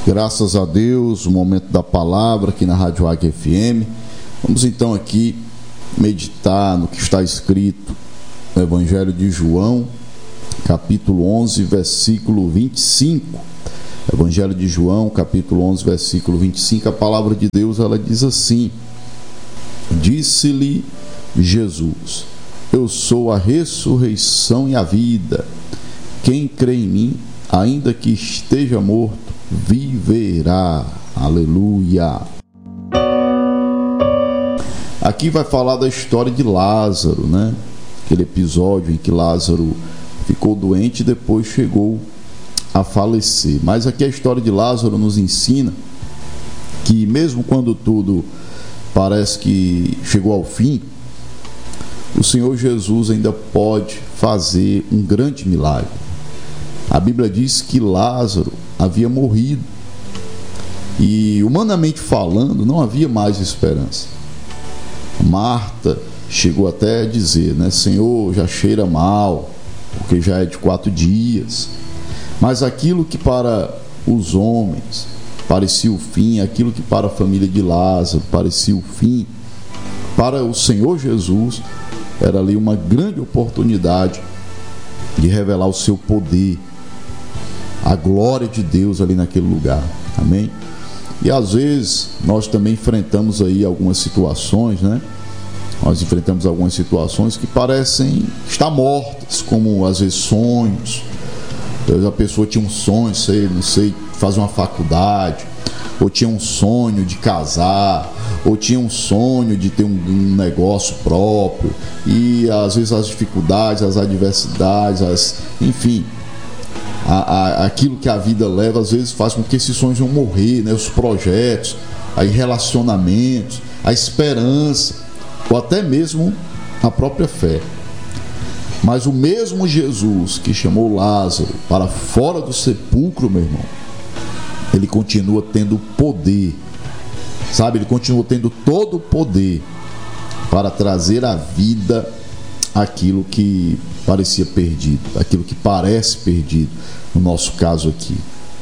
Graças a Deus, o momento da palavra aqui na Rádio Águia FM. Vamos então aqui meditar no que está escrito no Evangelho de João, capítulo 11, versículo 25. Evangelho de João, capítulo 11, versículo 25. A palavra de Deus, ela diz assim: Disse-lhe Jesus: Eu sou a ressurreição e a vida. Quem crê em mim, ainda que esteja morto, viverá. Aleluia. Aqui vai falar da história de Lázaro, né? Aquele episódio em que Lázaro ficou doente e depois chegou a falecer. Mas aqui a história de Lázaro nos ensina que mesmo quando tudo parece que chegou ao fim, o Senhor Jesus ainda pode fazer um grande milagre. A Bíblia diz que Lázaro havia morrido e, humanamente falando, não havia mais esperança. Marta chegou até a dizer, né: Senhor, já cheira mal, porque já é de 4 dias. Mas aquilo que para os homens parecia o fim, aquilo que para a família de Lázaro parecia o fim, para o Senhor Jesus era ali uma grande oportunidade de revelar o seu poder, a glória de Deus ali naquele lugar. Amém? E às vezes nós também enfrentamos aí algumas situações, né? Nós enfrentamos algumas situações que parecem estar mortas, como às vezes sonhos. Às vezes a pessoa tinha um sonho, não sei, fazer uma faculdade, ou tinha um sonho de casar, ou tinha um sonho de ter um negócio próprio, e às vezes as dificuldades, as adversidades, enfim, aquilo que a vida leva, às vezes faz com que esses sonhos vão morrer, né? Os projetos, aí relacionamentos, a esperança, ou até mesmo a própria fé. Mas o mesmo Jesus que chamou Lázaro para fora do sepulcro, meu irmão, ele continua tendo poder, sabe? Ele continua tendo todo o poder para trazer à vida aquilo que parecia perdido, aquilo que parece perdido, no nosso caso aqui,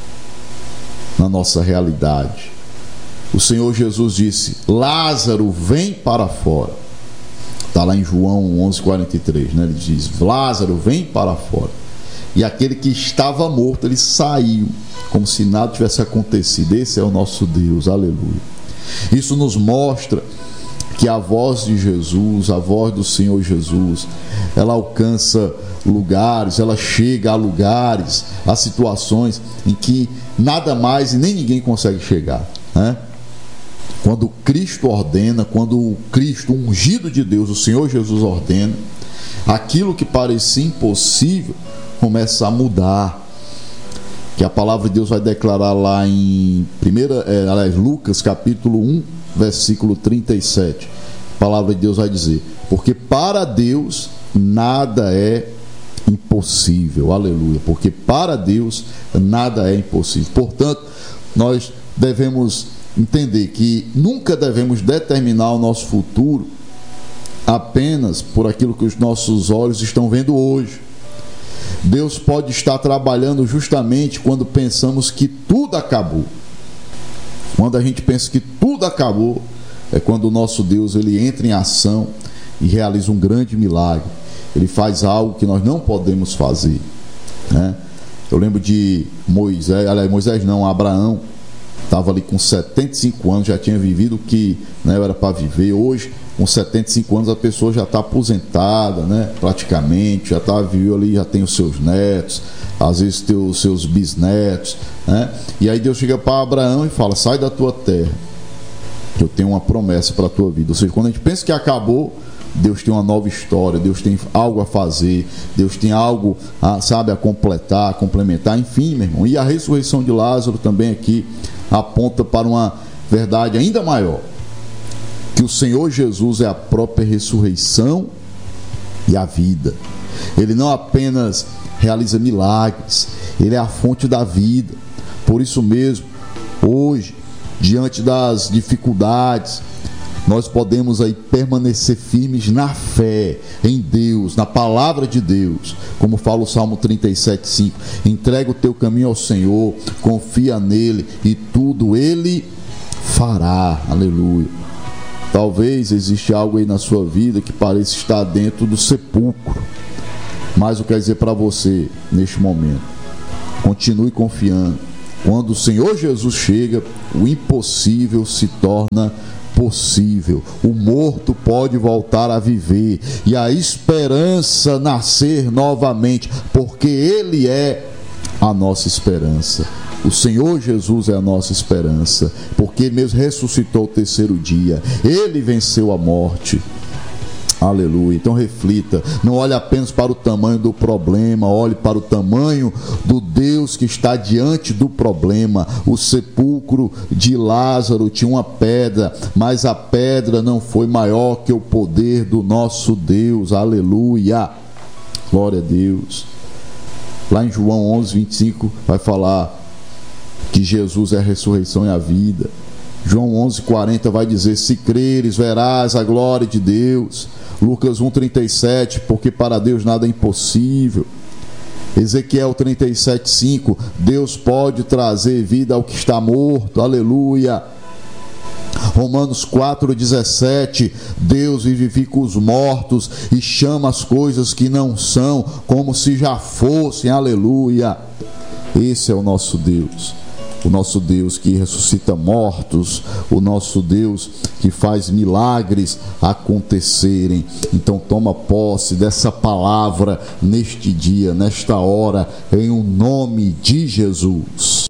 na nossa realidade. O Senhor Jesus disse: Lázaro, vem para fora. Está lá em João 11:43, né? Ele diz: Lázaro, vem para fora. E aquele que estava morto, ele saiu, como se nada tivesse acontecido. Esse é o nosso Deus, aleluia. Isso nos mostra que a voz de Jesus, a voz do Senhor Jesus, ela alcança lugares, ela chega a lugares, a situações em que nada mais e nem ninguém consegue chegar, né? Quando Cristo ordena, quando o Cristo, o ungido de Deus, o Senhor Jesus ordena, aquilo que parecia impossível começa a mudar. Que a palavra de Deus vai declarar lá em Lucas capítulo 1, versículo 37. A palavra de Deus vai dizer: porque para Deus nada é impossível. Aleluia. Porque para Deus nada é impossível. Portanto, nós devemos entender que nunca devemos determinar o nosso futuro apenas por aquilo que os nossos olhos estão vendo hoje. Deus pode estar trabalhando justamente quando pensamos que tudo acabou. Quando a gente pensa que tudo acabou, é quando o nosso Deus, ele entra em ação e realiza um grande milagre. Ele faz algo que nós não podemos fazer, né? Eu lembro de Abraão estava ali com 75 anos, já tinha vivido o que, né, era para viver. Hoje, com 75 anos, a pessoa já está aposentada, né, praticamente, já está vivendo ali, já tem os seus netos, às vezes tem os seus bisnetos, né? E aí Deus chega para Abraão e fala: sai da tua terra, que eu tenho uma promessa para a tua vida. Ou seja, quando a gente pensa que acabou, Deus tem uma nova história, Deus tem algo a fazer, Deus tem algo a completar, a complementar, enfim, meu irmão. E a ressurreição de Lázaro também aqui aponta para uma verdade ainda maior, que o Senhor Jesus é a própria ressurreição e a vida. Ele não apenas realiza milagres, ele é a fonte da vida. Por isso mesmo, hoje, diante das dificuldades, nós podemos aí permanecer firmes na fé em Deus, na palavra de Deus, como fala o Salmo 37:5. Entrega o teu caminho ao Senhor, confia nele e tudo ele fará. Aleluia. Talvez existe algo aí na sua vida que pareça estar dentro do sepulcro, mas eu quero dizer para você neste momento: continue confiando. Quando o Senhor Jesus chega, o impossível se torna possível. O morto pode voltar a viver e a esperança nascer novamente, porque Ele é a nossa esperança. O Senhor Jesus é a nossa esperança, porque Ele mesmo ressuscitou o terceiro dia. Ele venceu a morte. Aleluia. Então reflita, não olhe apenas para o tamanho do problema, olhe para o tamanho do Deus que está diante do problema. O sepulcro de Lázaro tinha uma pedra, mas a pedra não foi maior que o poder do nosso Deus. Aleluia. Glória a Deus. Lá em João 11:25 vai falar que Jesus é a ressurreição e a vida. João 11:40 vai dizer: se creres, verás a glória de Deus. Lucas 1:37, porque para Deus nada é impossível. Ezequiel 37:5, Deus pode trazer vida ao que está morto. Aleluia. Romanos 4:17, Deus vivifica os mortos e chama as coisas que não são como se já fossem. Aleluia. Esse é o nosso Deus. O nosso Deus que ressuscita mortos, o nosso Deus que faz milagres acontecerem. Então toma posse dessa palavra neste dia, nesta hora, em o nome de Jesus.